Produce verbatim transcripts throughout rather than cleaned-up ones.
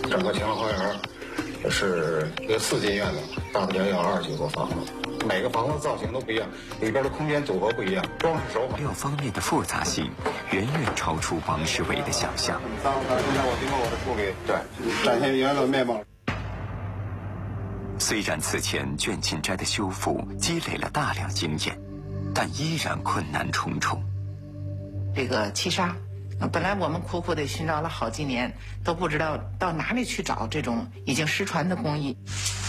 整个乾隆花园是一个四进院子，大不了有二十九座房子，每个房子造型都不一样，里边的空间组合不一样，装饰手法六方面的复杂性远远超出王世伟的想象。 刚才我经过我的处理，对，展现原来面貌。 虽然此前倦勤斋的修复积累了大量经验，但依然困难重重。 这个漆纱，本来我们苦苦地寻找了好几年，都不知道到哪里去找这种已经失传的工艺。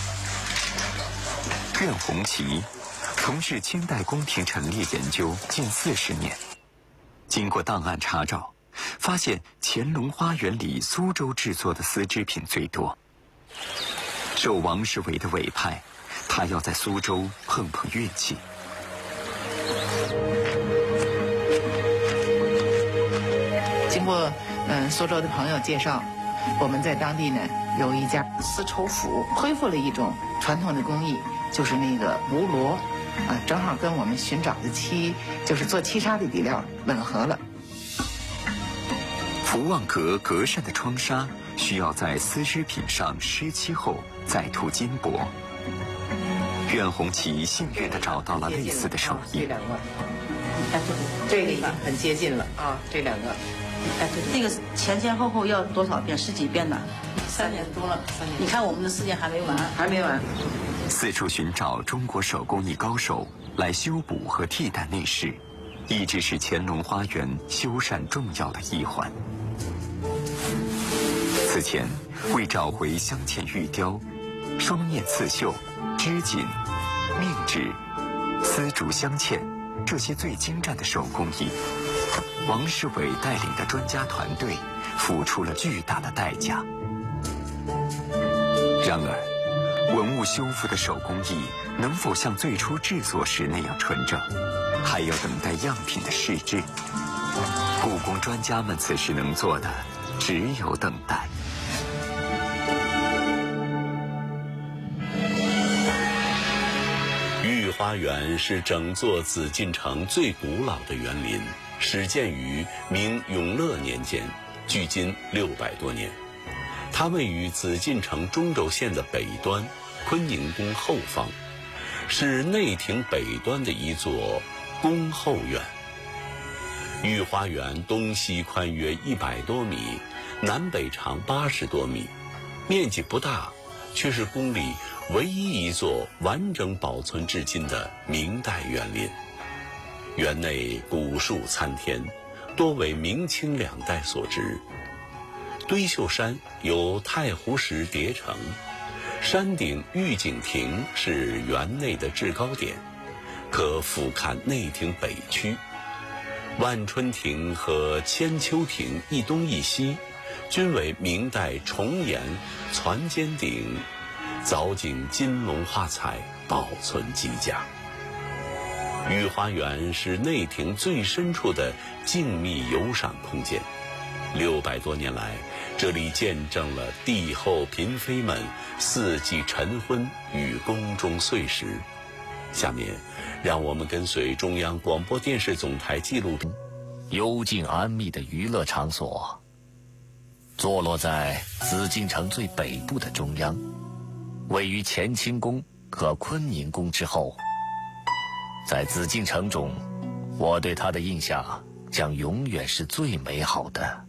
苑红旗从事清代宫廷陈列研究近四十年，经过档案查找，发现乾隆花园里苏州制作的丝织品最多。受王世伟的委派，他要在苏州碰碰运气。 经过嗯苏州的朋友介绍，我们在当地呢有一家丝绸府恢复了一种传统的工艺，就是那个吴罗，啊，正好跟我们寻找的漆，就是做漆纱的底料吻合了。 福旺阁格扇的窗纱需要在丝织品上湿漆后再涂金箔。苑红旗幸运地找到了类似的手艺。 这两个，这个已经很接近了啊，这两个。 哎，这个前前后后要多少遍？十几遍呢？ 三年多了，三年。 你看我们的时间还没完， 还没完。 四处寻找中国手工艺高手来修补和替代内饰，一直是乾隆花园修缮重要的一环。此前，为找回镶嵌玉雕、双面刺绣、织锦、命纸、丝竹镶嵌这些最精湛的手工艺，王世伟带领的专家团队付出了巨大的代价。然而，文物修复的手工艺能否像最初制作时那样纯正，还要等待样品的试制。故宫专家们此时能做的只有等待。 御花园是整座紫禁城最古老的园林，始建于明永乐年间，距今六百多年。它位于紫禁城中轴线的北端，坤宁宫后方，是内廷北端的一座宫后院。御花园东西宽约一百多米，南北长八十多米，面积不大，却是宫里唯一一座完整保存至今的明代园林。园内古树参天，多为明清两代所植。堆秀山由太湖石叠成，山顶御景亭是园内的制高点，可俯瞰内廷北区。万春亭和千秋亭一东一西，均为明代重檐攒尖顶，藻井金龙画彩，保存极佳。御花园是内廷最深处的静谧游赏空间，六百多年来，这里见证了帝后嫔妃们四季晨昏与宫中岁时。下面，让我们跟随中央广播电视总台纪录片。 幽静安谧的娱乐场所，坐落在紫禁城最北部的中央，位于乾清宫和坤宁宫之后。在紫禁城中，我对它的印象将永远是最美好的。